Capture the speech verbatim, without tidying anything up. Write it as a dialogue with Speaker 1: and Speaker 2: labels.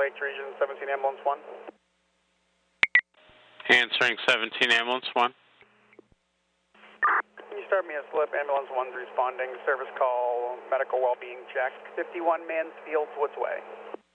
Speaker 1: Phoenix Region, seventeen Ambulance one.
Speaker 2: Answering seventeen Ambulance one.
Speaker 1: Can you start me a slip? Ambulance one's responding. Service call, medical well-being check. fifty-one Mansfield, Woods Way.